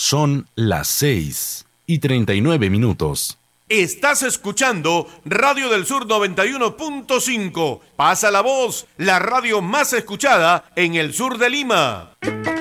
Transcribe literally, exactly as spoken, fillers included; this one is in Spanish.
Son las seis y treinta y nueve minutos. Estás escuchando Radio del Sur noventa y uno punto cinco. Pasa la voz, la radio más escuchada en el sur de Lima.